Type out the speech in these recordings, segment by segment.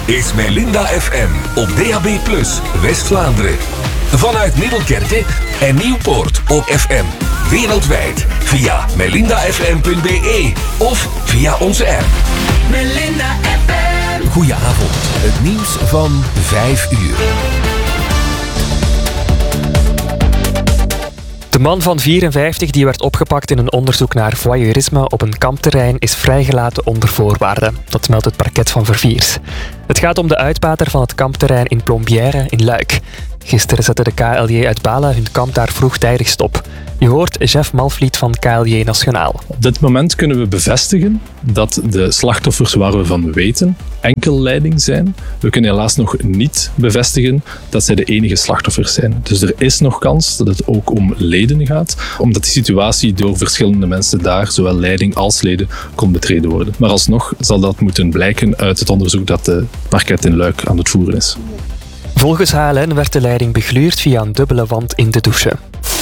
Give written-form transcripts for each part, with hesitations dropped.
is Melinda FM op DAB+ West-Vlaanderen. Vanuit Middelkerke en Nieuwpoort op FM. Wereldwijd via melindafm.be of via onze app. Melinda FM. Goedenavond, het nieuws van 5 uur. De man van 54 die werd opgepakt in een onderzoek naar voyeurisme op een kampterrein is vrijgelaten onder voorwaarden. Dat meldt het parket van Verviers. Het gaat om de uitbater van het kampterrein in Plombières in Luik. Gisteren zette de KLJ uit Balen hun kamp daar vroegtijdig stop. Je hoort Jeff Malvliet van KLJ Nationaal. Op dit moment kunnen we bevestigen dat de slachtoffers waar we van weten enkel leiding zijn. We kunnen helaas nog niet bevestigen dat zij de enige slachtoffers zijn. Dus er is nog kans dat het ook om leden gaat, omdat die situatie door verschillende mensen daar, zowel leiding als leden, kon betreden worden. Maar alsnog zal dat moeten blijken uit het onderzoek dat de parket in Luik aan het voeren is. Volgens HLN werd de leiding begluurd via een dubbele wand in de douche.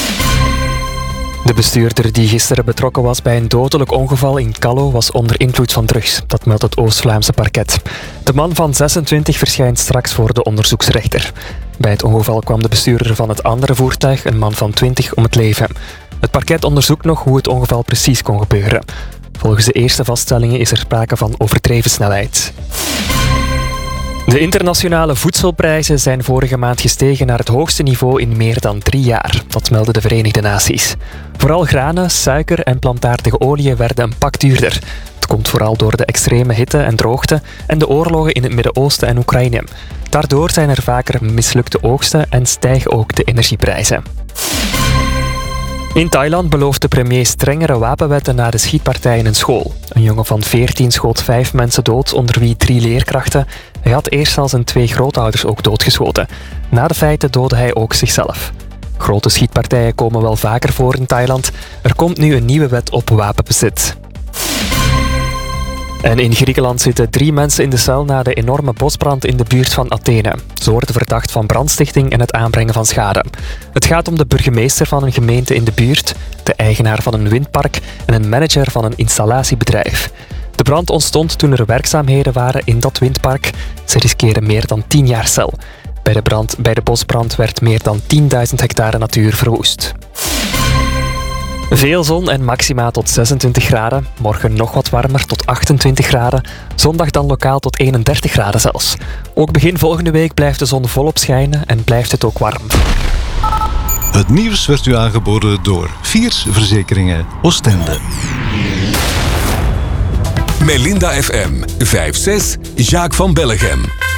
De bestuurder die gisteren betrokken was bij een dodelijk ongeval in Kallo was onder invloed van drugs. Dat meldt het Oost-Vlaamse parket. De man van 26 verschijnt straks voor de onderzoeksrechter. Bij het ongeval kwam de bestuurder van het andere voertuig, een man van 20, om het leven. Het parket onderzoekt nog hoe het ongeval precies kon gebeuren. Volgens de eerste vaststellingen is er sprake van overdreven snelheid. De internationale voedselprijzen zijn vorige maand gestegen naar het hoogste niveau in meer dan 3 jaar. Dat melden de Verenigde Naties. Vooral granen, suiker en plantaardige oliën werden een pak duurder. Het komt vooral door de extreme hitte en droogte en de oorlogen in het Midden-Oosten en Oekraïne. Daardoor zijn er vaker mislukte oogsten en stijgen ook de energieprijzen. In Thailand belooft de premier strengere wapenwetten na de schietpartij in een school. Een jongen van 14 schoot 5 mensen dood, onder wie 3 leerkrachten. Hij had eerst al zijn 2 grootouders ook doodgeschoten. Na de feiten doodde hij ook zichzelf. Grote schietpartijen komen wel vaker voor in Thailand. Er komt nu een nieuwe wet op wapenbezit. En in Griekenland zitten 3 mensen in de cel na de enorme bosbrand in de buurt van Athene. Ze worden verdacht van brandstichting en het aanbrengen van schade. Het gaat om de burgemeester van een gemeente in de buurt, de eigenaar van een windpark en een manager van een installatiebedrijf. De brand ontstond toen er werkzaamheden waren in dat windpark. Ze riskeren meer dan 10 jaar cel. Bij de bosbrand werd meer dan 10.000 hectare natuur verwoest. Veel zon en maxima tot 26 graden. Morgen nog wat warmer tot 28 graden. Zondag dan lokaal tot 31 graden zelfs. Ook begin volgende week blijft de zon volop schijnen en blijft het ook warm. Het nieuws werd u aangeboden door Viers Verzekeringen Oostende. Melinda FM 5-6, Jacques van Bellegem.